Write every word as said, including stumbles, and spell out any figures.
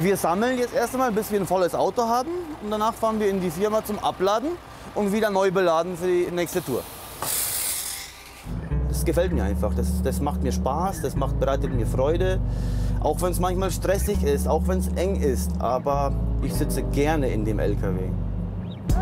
Wir sammeln jetzt erst einmal, bis wir ein volles Auto haben. Und danach fahren wir in die Firma zum Abladen und wieder neu beladen für die nächste Tour. Das gefällt mir einfach. Das, das macht mir Spaß, das macht, bereitet mir Freude. Auch wenn es manchmal stressig ist, auch wenn es eng ist. Aber ich sitze gerne in dem L K W.